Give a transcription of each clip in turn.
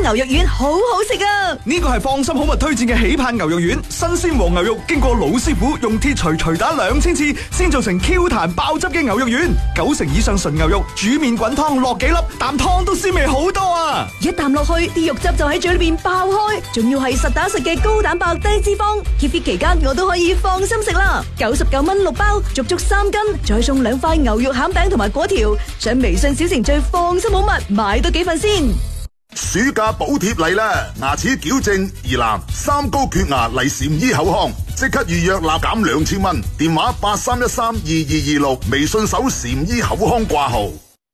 牛肉丸好好食啊！ 呢個係放心好物推薦嘅喜盼牛肉丸，新鮮黃牛肉經過老師傅用鐵錘錘打2000次，先做成 Q 彈爆汁嘅牛肉丸。90%以上純牛肉，煮麵滾湯落幾粒，啖湯都鮮味好多啊！ 一啖落去，啲肉汁就喺嘴裏邊爆開，仲要係實打實嘅高蛋白低脂肪。Keep fit 期間我都可以放心食啦，99蚊6包，足足3斤，再送2塊牛肉餡餅同埋果條。上微信小程序放心好物，買多幾份先。 暑假補貼嚟啦！牙齒矯正、疑難、三高缺牙嚟禪醫口腔，即刻預約立減2000蚊，電話83132226，微信搜禪醫口腔掛號。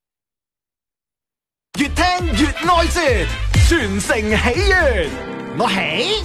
越聽越愛舌，全城喜悅，我喜。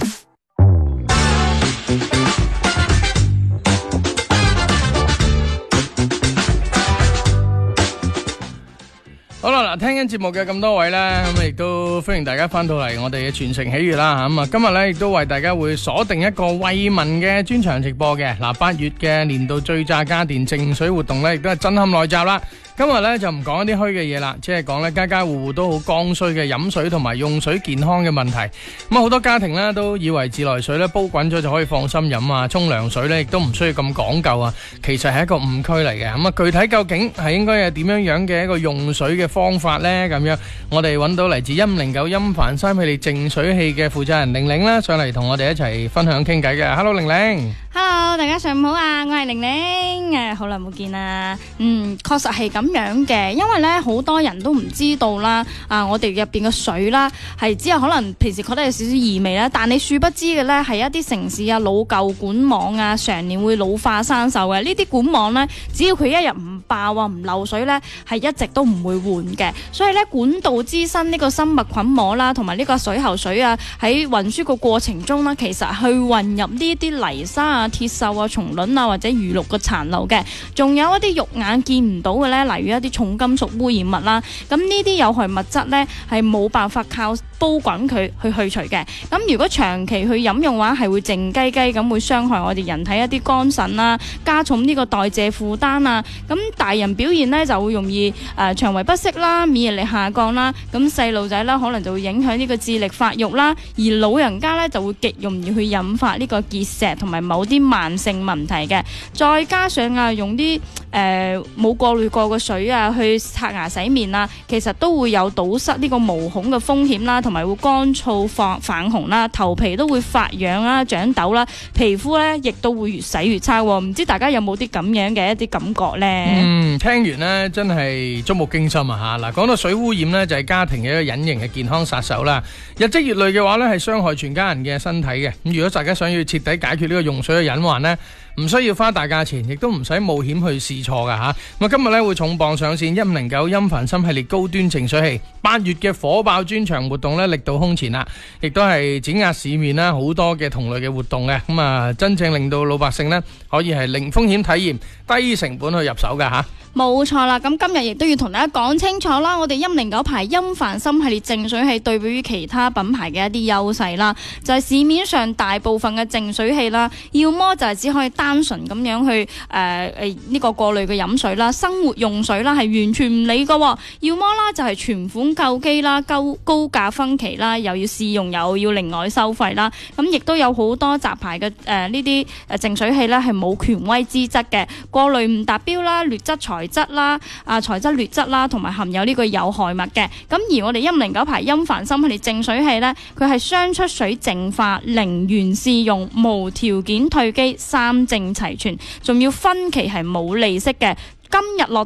好啦，嗱，聽緊節目嘅咁多位咧，咁亦都歡迎大家翻到嚟我哋嘅全城喜悅啦，咁啊，今日咧亦都為大家會鎖定一個惠民嘅專場直播嘅，嗱，8月嘅年度最炸家電淨水活動咧，亦都係震撼來襲啦。今日咧就唔講一啲虛嘅嘢啦，即係講咧家家戶戶都好剛需嘅飲水同埋用水健康嘅問題。咁好多家庭咧都以為自來水咧煲滾咗就可以放心飲啊，沖涼水咧亦都唔需要咁講究啊，其實係一個誤區嚟嘅。咁啊，具體究竟係應該係點樣樣嘅一個用水嘅方法咧？咁樣我哋揾到嚟自109陰帆3系列淨水器嘅負責人玲玲啦，上嚟同我哋一齊分享傾偈嘅。Hello， 玲玲。 Hello， 大家上午好啊，我係玲玲，好耐冇見啦。確實係咁樣嘅，因為咧好多人都唔知道啦，我哋入邊嘅水啦，係只有可能平時覺得有少少異味啦，但你殊不知嘅咧係一啲城市啊老舊管網啊，常年會老化生鏽嘅。呢啲管網咧，只要佢一日唔爆啊唔漏水咧，係一直都唔會換嘅。所以咧管道滋生呢個生物菌膜啦，同埋呢個水喉水啊，喺運輸個過程中啦，其實去混入呢啲泥沙啊、鐵鏽啊、蟲卵啊或者魚肉嘅殘留嘅，仲有一啲肉眼見唔到嘅咧，例如一啲重金屬污染物啦。咁呢啲有害物質咧係冇辦法靠煲滾佢去除嘅。咁如果長期去飲用嘅話，係會靜雞雞咁會傷害我哋人體一啲肝腎啦，加重呢個代謝負擔啊。咁大人表現咧就會容易腸胃不適啦、免疫力下降啦。咁細路仔啦可能就會影響呢個智力發育啦，而老人家咧就會極容易去引發呢個結石同埋某啲慢性問題嘅。再加上用啲冇過濾過嘅水啊去刷牙洗面啊，其實都會有堵塞呢個毛孔嘅風險啦，同埋會乾燥泛紅啦，頭皮都會發癢啦、長痘啦，皮膚咧亦都會越洗越差。唔知大家有冇啲咁樣嘅一啲感覺呢？ 聽完呢真係觸目驚心啊！嗱，講到水污染呢，就係家庭嘅一個隱形嘅健康殺手啦。日積月累嘅話呢，係傷害全家人嘅身體嘅。咁如果大家想要徹底解決呢個用水嘅隱患呢，唔需要花大價錢，亦都唔使冒險去試錯噶吓。咁今日咧會重磅上線109陰帆3系列高端淨水器，8月嘅火爆專場活動咧力度空前啦，亦都係碾壓市面啦好多嘅同類嘅活動嘅。咁啊，真正令到老百姓呢可以係零風險體驗、低成本去入手噶吓。 冇錯啦，咁今日亦都要同大家講清楚啦，我哋109牌陰帆3系列淨水器對比於其他品牌嘅一啲優勢啦，就係市面上大部分嘅淨水器啦，要麼就係只可以單純咁樣去呢個過濾嘅飲水啦，生活用水啦係完全唔理㗎，要麼啦就係全款購機啦，高價分期啦，又要試用又要另外收費啦，咁亦都有好多雜牌嘅呢啲淨水器咧係冇權威資質嘅，過濾唔達標啦，劣質材質啦，材質劣質啦，同埋含有呢個有害物嘅。咁而我哋109牌陰帆3系列淨水器呢，佢係雙出水淨化、零元試用、無條件退機、3證齊全，仲要分期係冇利息嘅。今日落